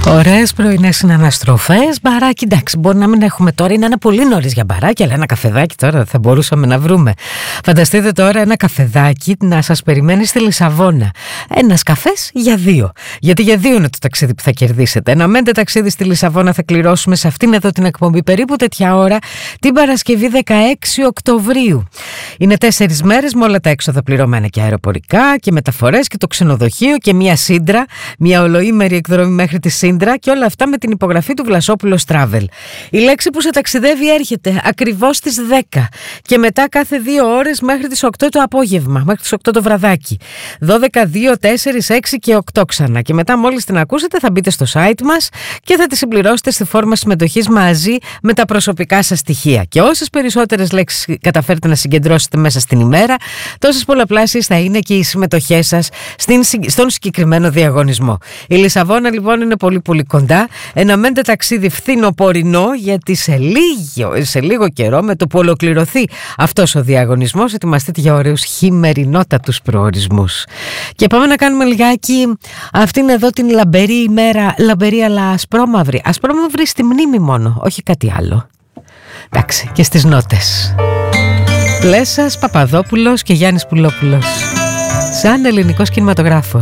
Ωραίες πρωινές συναναστροφές. Μπαράκι, εντάξει, μπορεί να μην έχουμε τώρα, είναι ένα πολύ νωρίς για μπαράκι, αλλά ένα καφεδάκι τώρα θα μπορούσαμε να βρούμε. Φανταστείτε τώρα ένα καφεδάκι να σας περιμένει στη Λισαβόνα. Ένας καφές για 2. Γιατί για 2 είναι το ταξίδι που θα κερδίσετε. Ένα μέντε ταξίδι στη Λισαβόνα θα κληρώσουμε σε αυτήν εδώ την εκπομπή περίπου τέτοια ώρα την Παρασκευή 16 Οκτωβρίου. Είναι 4 μέρες με όλα τα έξοδα πληρωμένα και αεροπορικά και μεταφορές και το ξενοδοχείο και μια σύντρα, μια ολοήμερη εκδρομή μέχρι τη σύντρα και όλα αυτά με την υπογραφή του Βλασόπουλος Travel. Η λέξη που σε ταξιδεύει έρχεται ακριβώς στις 10 και μετά κάθε 2 ώρες μέχρι τις 8 το απόγευμα, μέχρι τις 8 το βραδάκι. 12, 2, 4, 6 και 8 ξανά. Και μετά μόλις την ακούσετε θα μπείτε στο site μας και θα τη συμπληρώσετε στη φόρμα συμμετοχής μαζί με τα προσωπικά σας στοιχεία. Και όσες περισσότερες λέξεις καταφέρετε να συγκεντρώσετε μέσα στην ημέρα, τόσες πολλαπλάσιες θα είναι και οι συμμετοχές σας στον συγκεκριμένο διαγωνισμό. Η Λισαβόνα λοιπόν είναι πολύ πολύ κοντά. Ένα μέντε ταξίδι φθινοπορεινό, γιατί σε λίγο καιρό, με το που ολοκληρωθεί αυτός ο διαγωνισμός, ετοιμαστείτε για ωραίους χειμερινότατους προορισμούς. Και πάμε να κάνουμε λιγάκι αυτήν εδώ την λαμπερή ημέρα, λαμπερή αλλά ασπρόμαυρη. Ασπρόμαυρη στη μνήμη μόνο, όχι κάτι άλλο. Εντάξει, και στις νότες. Πλέσας, Παπαδόπουλος και Γιάννης Πουλόπουλος. Σαν ελληνικός κινηματογράφος.